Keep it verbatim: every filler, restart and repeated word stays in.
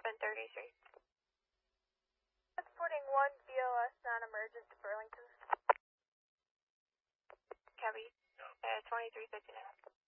seven thirty-three. Transporting one B O S non-emergent to Burlington. Copy. Uh, twenty-three fifty-nine.